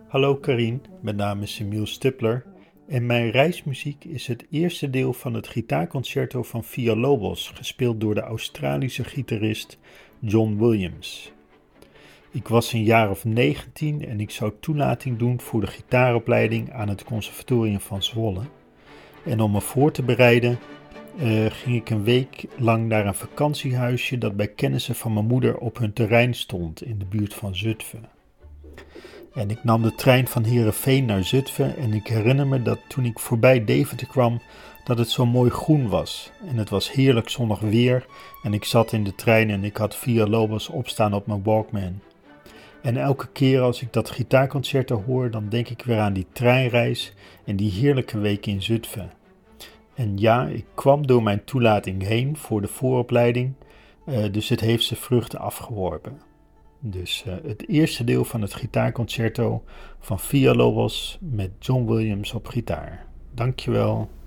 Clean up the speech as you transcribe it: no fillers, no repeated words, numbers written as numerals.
Hallo Karien, mijn naam is Emiel Stipler en mijn reismuziek is het eerste deel van het gitaarconcerto van Villalobos, gespeeld door de Australische gitarist John Williams. Ik was een jaar of 19 en ik zou toelating doen voor de gitaaropleiding aan het Conservatorium van Zwolle. En om me voor te bereiden ging ik een week lang naar een vakantiehuisje dat bij kennissen van mijn moeder op hun terrein stond in de buurt van Zutphen. En ik nam de trein van Heerenveen naar Zutphen en ik herinner me dat toen ik voorbij Deventer kwam, dat het zo mooi groen was. En het was heerlijk zonnig weer en ik zat in de trein en ik had Villalobos opstaan op mijn Walkman. En elke keer als ik dat gitaarconcerto hoor, dan denk ik weer aan die treinreis en die heerlijke week in Zutphen. En ja, ik kwam door mijn toelating heen voor de vooropleiding, dus het heeft zijn vruchten afgeworpen. Dus het eerste deel van het gitaarconcerto van Villalobos met John Williams op gitaar. Dankjewel.